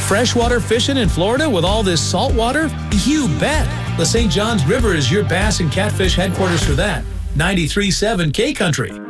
freshwater fishing in Florida with all this salt water? You bet. The St. Johns River is your bass and catfish headquarters for that. 93.7 K Country.